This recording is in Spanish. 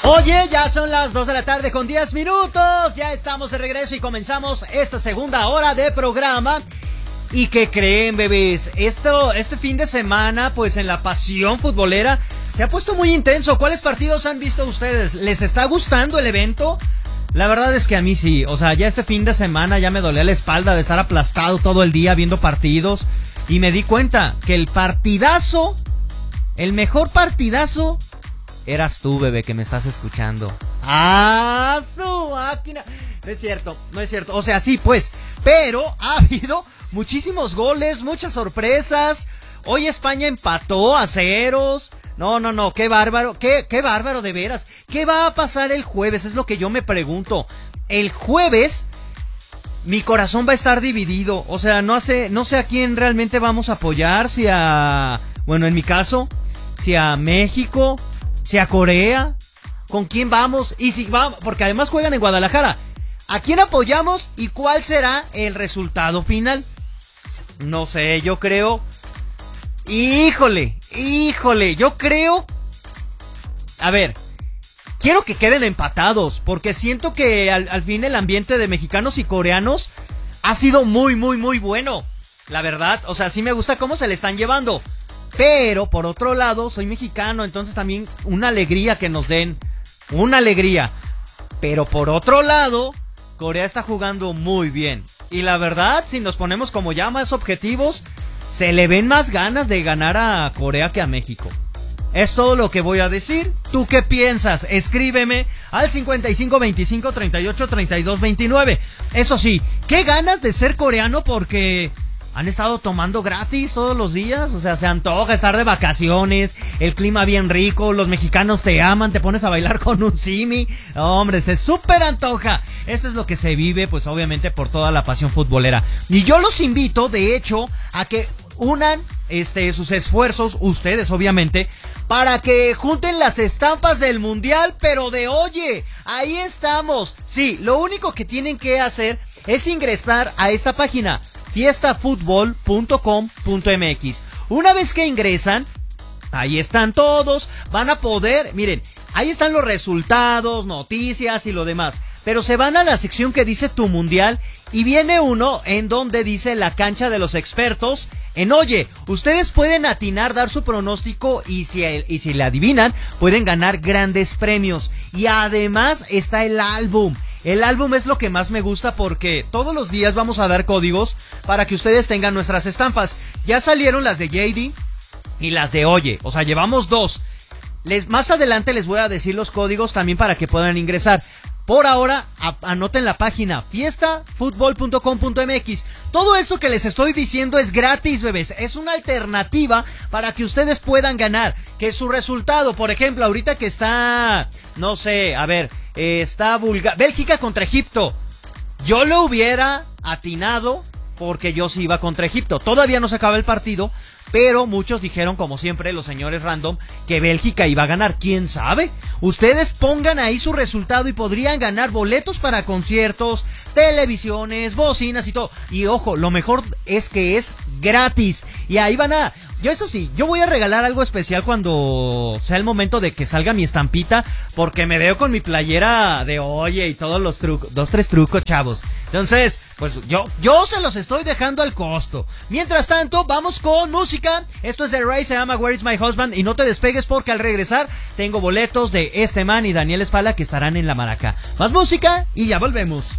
Oye, ya son las 2 de la tarde con 10 minutos. Ya estamos de regreso y comenzamos esta segunda hora de programa. ¿Y qué creen, bebés? Este fin de semana, pues en la pasión futbolera, se ha puesto muy intenso. ¿Cuáles partidos han visto ustedes? ¿Les está gustando el evento? La verdad es que a mí sí. O sea, ya este fin de semana ya me dolía la espalda de estar aplastado todo el día viendo partidos. Y me di cuenta que el partidazo, el mejor partidazo, eras tú, bebé, que me estás escuchando. ¡Ah, su máquina! No es cierto, no es cierto. O sea, sí, pues. Pero ha habido muchísimos goles, muchas sorpresas. Hoy España empató a 0. No, qué bárbaro, qué bárbaro de veras. ¿Qué va a pasar el jueves? Es lo que yo me pregunto. El jueves mi corazón va a estar dividido. O sea, no sé a quién realmente vamos a apoyar. Si a, bueno, en mi caso, si a México, si a Corea, ¿con quién vamos? Y si vamos, porque además juegan en Guadalajara. ¿A quién apoyamos y cuál será el resultado final? No sé, yo creo... Híjole, yo creo... A ver, quiero que queden empatados, porque siento que al fin el ambiente de mexicanos y coreanos ha sido muy bueno. La verdad, o sea, sí me gusta cómo se le están llevando. Pero, por otro lado, soy mexicano, entonces también una alegría que nos den. Una alegría. Pero por otro lado, Corea está jugando muy bien. Y la verdad, si nos ponemos como ya más objetivos, se le ven más ganas de ganar a Corea que a México. Es todo lo que voy a decir. ¿Tú qué piensas? Escríbeme al 5525 38 32 29. Eso sí, qué ganas de ser coreano porque... han estado tomando gratis todos los días. O sea, se antoja estar de vacaciones. El clima bien rico. Los mexicanos te aman. Te pones a bailar con un simi. Hombre, se súper antoja. Esto es lo que se vive, pues obviamente por toda la pasión futbolera. Y yo los invito, de hecho, a que unan sus esfuerzos, ustedes obviamente, para que junten las estampas del mundial. Pero de oye, ahí estamos. Sí, lo único que tienen que hacer es ingresar a esta página, fiestafutbol.com.mx. Una vez que ingresan, ahí están todos, van a poder, miren, ahí están los resultados, noticias y lo demás. Pero se van a la sección que dice tu mundial y viene uno en donde dice la cancha de los expertos. Oye, ustedes pueden atinar, dar su pronóstico y si le adivinan, pueden ganar grandes premios. Y además está el álbum. El álbum es lo que más me gusta porque todos los días vamos a dar códigos para que ustedes tengan nuestras estampas. Ya salieron las de JD y las de Oye, o sea, llevamos 2. Más adelante les voy a decir los códigos también para que puedan ingresar. Por ahora, anoten la página fiestafutbol.com.mx. Todo esto que les estoy diciendo es gratis, bebés. Es una alternativa para que ustedes puedan ganar. Que su resultado, por ejemplo, ahorita que está, no sé, a ver, está Bélgica contra Egipto. Yo lo hubiera atinado porque yo sí iba contra Egipto. Todavía no se acaba el partido, pero muchos dijeron, como siempre, los señores random, que Bélgica iba a ganar. ¿Quién sabe? Ustedes pongan ahí su resultado y podrían ganar boletos para conciertos, televisiones, bocinas y todo. Y ojo, lo mejor es que es gratis. Y ahí van a... Eso sí, yo voy a regalar algo especial cuando sea el momento de que salga mi estampita, porque me veo con mi playera de Oye y todos los trucos, 2-3 trucos, chavos. Entonces, pues yo se los estoy dejando al costo. Mientras tanto, vamos con música. Esto es de Ray, se llama Where is my husband. Y no te despegues porque al regresar tengo boletos de este man y Daniel Espala que estarán en la maraca. Más música y ya volvemos.